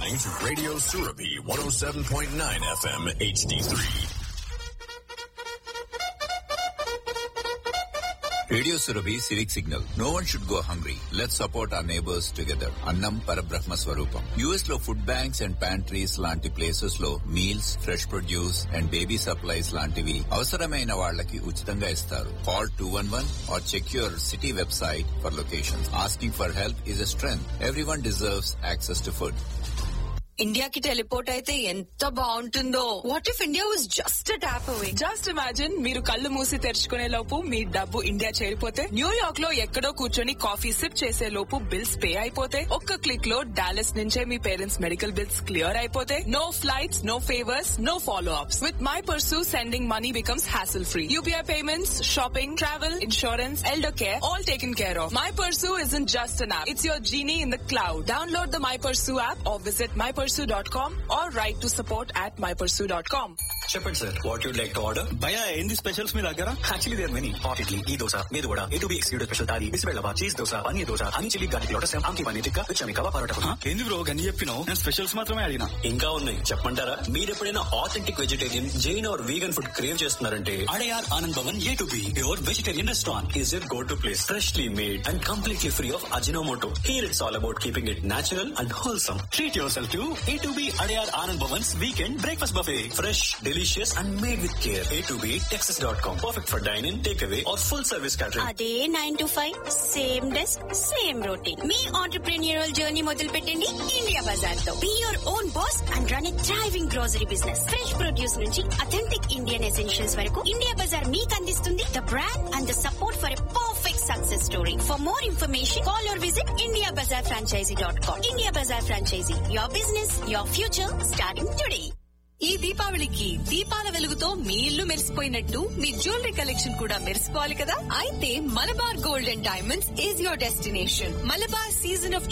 listening to Radio Surabhi 107.9 FM HD3. Radio Surabhi civic signal. No one should go hungry. Let's support our neighbours together. అన్నం పరబ్రహ్మ స్వరూపం. US లో food banks and pantries లాంటి places లో meals, fresh produce and baby supplies లాంటివి అవసరమైన వాళ్ళకి ఉచితంగా ఇస్తారు. Call 211 or check your city website for locations. Asking for help is a strength. Everyone deserves access to food. ఇండియాకి teleport అయితే ఎంత బాగుంటుందో. What if India was just a tap away? Just imagine, మీరు కళ్ళు మూసి తెరుచుకునే లోపు మీ డబ్బు ఇండియా చేరిపోతే, న్యూయార్క్ లో ఎక్కడో కూర్చొని కాఫీ సిప్ చేసే లోపు బిల్స్ పే అయిపోతే, ఒక్క క్లిక్ లో డాలస్ నుంచే మీ పేరెంట్స్ మెడికల్ బిల్స్ క్లియర్ అయిపోతే, no flights, no favours, no follow ups. With my pursue sending money becomes hassle free. UPI payments, shopping, travel, insurance, elder care, all taken care of. My Pursue isn't just an app. It's your genie in the cloud. Download the My Pursue app or visit mypursue.com or write to support@mypursue.com. చెప్పండి sir, what you'd like to order? భయ్యా ఏంది specials మీ దగ్గర? Actually there many. Hot idli, ఈ దోశ, మీరు కూడా A2B excluded special thali, బిస్బెల్లవా, cheese dosa, paneer dosa, honey chilli garlic lotus, ఆమ్కి paneer tikka, విచమి kebab, parotta. ఏంది bro గన్ని చెప్పినావు? నేను స్పెషల్స్ మాత్రమే అడిగినా. ఇంకా ఉన్నాయి, చెప్పంటారా? మీరు ఎప్పుడైనా authentic vegetarian, Jain are vegan food crave చేస్తున్నారంటే Adyar Anand Bhavan A2B your vegetarian restaurant is your go to place. Freshly made and completely free of Ajinomoto. Here it's all about keeping it natural and wholesome. Treat your self to A2B Adyar Anand Bhavan's weekend breakfast buffet. Fresh, delicious and made with care. A2B Texas.com. Perfect for dine-in, takeaway or full service catering. అదే 9 to 5 same desk, same routine. Me entrepreneurial journey మొదలు పెట్టండి India Bazaar తో. Be your own boss and run a thriving grocery business. Fresh produce నుంచి authentic Indian essentials వరకు India Bazaar మీకు అందిస్తుంది the brand and the support for a perfect success story. For more information call or visit indiabazarfranchisee.com. India Bazaar franchise, your business, your future, starting today. ఈ దీపావళికి దీపాల వెలుగుతో మీ ఇల్లు మెరిసిపోయినట్టు మీ jewellery collection కూడా మెరిసిపోవాలి కదా. అయితే Malabar gold and diamonds is your destination. Malabar season of